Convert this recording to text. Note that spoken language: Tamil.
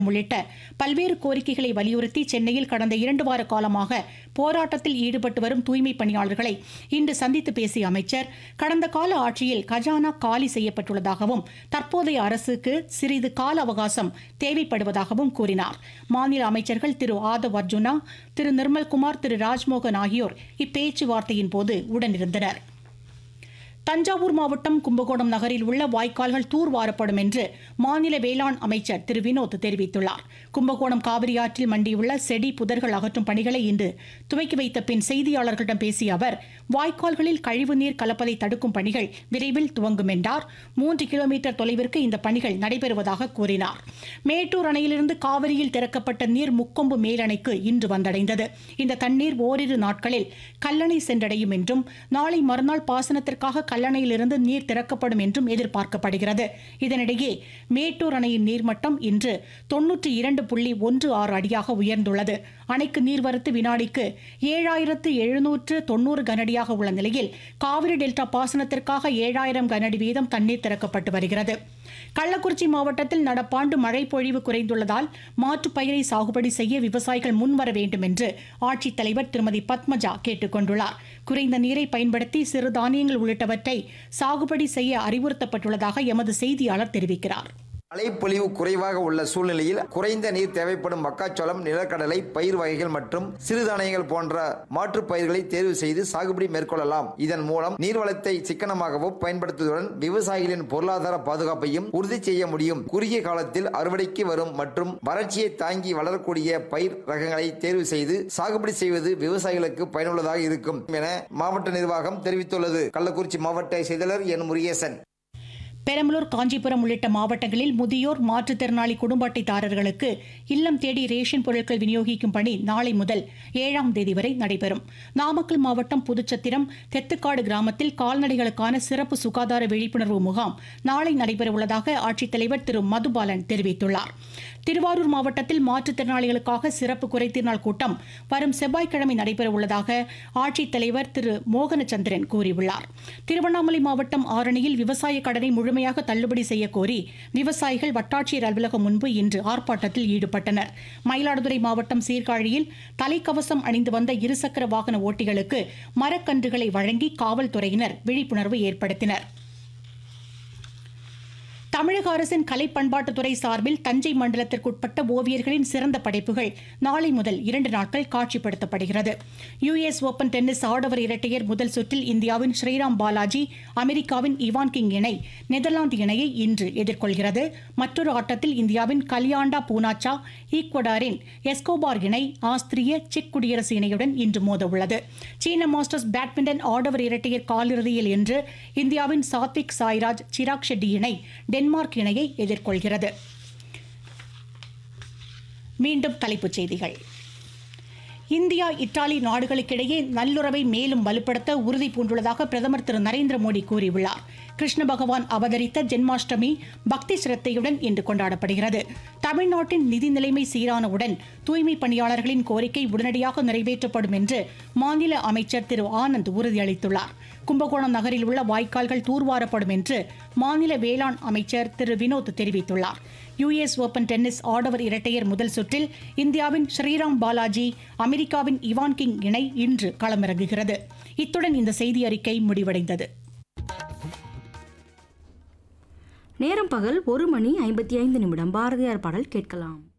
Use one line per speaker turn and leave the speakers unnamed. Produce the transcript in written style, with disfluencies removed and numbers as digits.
உள்ளிட்ட பல்வேறு கோரிக்கைகளை வலியுறுத்தி சென்னையில் கடந்த 2 வார காலமாக போராட்டத்தில் ஈடுபட்டு வரும் தூய்மை பணியாளர்களை இன்று சந்தித்து பேசிய அமைச்சர், கடந்த கால ஆட்சியில் கஜானா காலி செய்யப்பட்டுள்ளதாகவும் தற்போதைய அரசுக்கு சிறிது கால அவகாசம் தேவைப்படுவதாகவும் கூறினார். மாநில அமைச்சர்கள் திரு ஆதவ் அர்ஜுனா, திரு நிர்மல்குமார், திரு ராஜ்மோகன் ஆகியோர் இப்பேச்சுவார்த்தையின் போது உடனிருந்தனர். தஞ்சாவூர் மாவட்டம் கும்பகோணம் நகரில் உள்ள வாய்க்கால்கள் தூர்வாரப்படும் என்று மாநில வேளாண் அமைச்சர் திரு வினோத் தெரிவித்துள்ளார். கும்பகோணம் காவிரி ஆற்றில் மண்டியுள்ள செடி புதர்கள் அகற்றும் பணிகளை இன்று துவக்கி வைத்த பின் செய்தியாளர்களிடம் பேசிய அவர், வாய்க்கால்களில் கழிவுநீர் கலப்பதை தடுக்கும் பணிகள் விரைவில் துவங்கும் என்றார். 3 கிலோமீட்டர் தொலைவிற்கு இந்த பணிகள் நடைபெறுவதாக கூறினார். மேட்டூர் அணையிலிருந்து காவிரியில் திறக்கப்பட்ட நீர் முக்கொம்பு மேலணைக்கு இன்று வந்தடைந்தது. இந்த தண்ணீர் ஓரிரு நாட்களில் கல்லணை சென்றடையும் என்றும் நாளை மறுநாள் பாசனத்திற்காக கல்லணையிலிருந்து நீர் திறக்கப்படும் என்றும் எதிர்பார்க்கப்படுகிறது. இதனிடையே மேட்டூர் அணையின் நீர்மட்டம் இன்று 92.16 அடியாக உயர்ந்துள்ளது. அணைக்கு நீர்வரத்து வினாடிக்கு 7790 கனஅடியாக உள்ள நிலையில் காவிரி டெல்டா பாசனத்திற்காக 7000 கனஅடி வீதம் தண்ணீர் திறக்கப்பட்டு வருகிறது. கள்ளக்குறிச்சி மாவட்டத்தில் நடப்பாண்டு மழை பொழிவு குறைந்துள்ளதால் மாற்றுப் பயிரை சாகுபடி செய்ய விவசாயிகள் முன்வர வேண்டும் என்று ஆட்சித்தலைவர் திருமதி பத்மஜா கேட்டுக் கொண்டுள்ளார். குறைந்த நீரை பயன்படுத்தி சிறுதானியங்கள் உள்ளிட்டவற்றை சாகுபடி செய்ய அறிவுறுத்தப்பட்டுள்ளதாக எமது செய்தியாளர் தெரிவிக்கிறார்.
மழைப்பொழிவு குறைவாக உள்ள சூழ்நிலையில் குறைந்த நீர் தேவைப்படும் மக்காச்சோளம், நிலக்கடலை, பயிர் வகைகள் மற்றும் சிறுதானியங்கள் போன்ற மாற்றுப் பயிர்களை தேர்வு செய்து சாகுபடி மேற்கொள்ளலாம். இதன் மூலம் நீர்வளத்தை சிக்கனமாகவும் பயன்படுத்துவதுடன் விவசாயிகளின் பொருளாதார பாதுகாப்பையும் உறுதி செய்ய முடியும். குறுகிய காலத்தில் அறுவடைக்கு வரும் மற்றும் வறட்சியை தாங்கி வளரக்கூடிய பயிர் ரகங்களை தேர்வு செய்து சாகுபடி செய்வது விவசாயிகளுக்கு பயனுள்ளதாக இருக்கும் என மாவட்ட நிர்வாகம் தெரிவித்துள்ளது. கள்ளக்குறிச்சி மாவட்ட செயலாளர் என் முருகேசன்.
பெரம்பலூர், காஞ்சிபுரம் உள்ளிட்ட மாவட்டங்களில் முதியோர், மாற்றுத்திறனாளி குடும்ப அட்டைதாரர்களுக்கு இல்லம் தேடி ரேஷன் பொருட்கள் விநியோகிக்கும் பணி நாளை முதல் 7ஆம் தேதி வரை நடைபெறும். நாமக்கல் மாவட்டம் புதுச்சத்திரம் தெத்துக்காடு கிராமத்தில் கால்நடைகளுக்கான சிறப்பு சுகாதார விழிப்புணர்வு முகாம் நாளை நடைபெறவுள்ளதாக ஆட்சித்தலைவர் திரு மதுபாலன் தெரிவித்துள்ளார். திருவாரூர் மாவட்டத்தில் மாற்றுத்திறனாளிகளுக்காக சிறப்பு குறைதீர் நாள் கூட்டம் வரும் செவ்வாய்க்கிழமை நடைபெறவுள்ளதாக ஆட்சித்தலைவர் திரு மோகனச்சந்திரன் கூறியுள்ளார். திருவண்ணாமலை மாவட்டம் ஆரணியில் விவசாய கடனை முழுமையாக தள்ளுபடி செய்ய கோரி விவசாயிகள் வட்டாட்சியர் அலுவலகம் முன்பு இன்று ஆர்ப்பாட்டத்தில் ஈடுபட்டனர். மயிலாடுதுறை மாவட்டம் சீர்காழியில் தலைக்கவசம் அணிந்து வந்த இருசக்கர வாகன ஓட்டிகளுக்கு மரக்கன்றுகளை வழங்கி காவல்துறையினர் விழிப்புணர்வு ஏற்படுத்தினர். தமிழக அரசின் கலை பண்பாட்டுத்துறை சார்பில் தஞ்சை மண்டலத்திற்குட்பட்ட ஓவியர்களின் சிறந்த படைப்புகள் நாளை முதல் 2 நாட்கள் காட்சிப்படுத்தப்படுகிறது. US ஓபன் டென்னிஸ் ஆடவர் இரட்டையர் முதல் சுற்றில் இந்தியாவின் ஸ்ரீராம் பாலாஜி, அமெரிக்காவின் இவான் கிங் இணை நெதர்லாந்து இணையை இன்று எதிர்கொள்கிறது. மற்றொரு ஆட்டத்தில் இந்தியாவின் கலியாண்டா பூனாச்சா, ஈக்வடாரின் எஸ்கோபார் இணை ஆஸ்திரிய செக் குடியரசு இணையுடன் இன்று மோத உள்ளது. சீன மாஸ்டர்ஸ் பேட்மிண்டன் ஆடவர் இரட்டையர் காலிறுதியில் இன்று இந்தியாவின் சாத்விக் சாய்ராஜ், சிராக் ஷெட்டி இணை டென்மார்க் இணையை எதிர்கொள்கிறது. மீண்டும் தலைப்புச் செய்திகள். இந்தியா, இத்தாலி நாடுகளுக்கிடையே நல்லுறவை மேலும் வலுப்படுத்த உறுதி பூண்டுள்ளதாக பிரதமர் திரு நரேந்திர மோடி கூறியுள்ளார். கிருஷ்ண பகவான் அவதரித்த ஜென்மாஷ்டமி பக்தி சிரத்தையுடன் இன்று கொண்டாடப்படுகிறது. தமிழ்நாட்டின் நிதி நிலைமை சீரானவுடன் தூய்மை பணியாளர்களின் கோரிக்கை உடனடியாக நிறைவேற்றப்படும் என்று மாநில அமைச்சர் திரு ஆனந்த் உறுதியளித்துள்ளார். கும்பகோணம் நகரில் உள்ள வாய்க்கால்கள் தூர்வாரப்படும் என்று மாநில வேளாண் அமைச்சர் திரு வினோத் தெரிவித்துள்ளார். US ஓபன் டென்னிஸ் ஆடவர் இரட்டையர் முதல் சுற்றில் இந்தியாவின் ஸ்ரீராம் பாலாஜி, அமெரிக்காவின் இவான் கிங் இணை இன்று களமிறங்குகிறது. இத்துடன் இந்த செய்தி அறிக்கை முடிவடைந்தது.
நேரம் பகல் 1:55 பாரதியார் பாடல் கேட்கலாம்.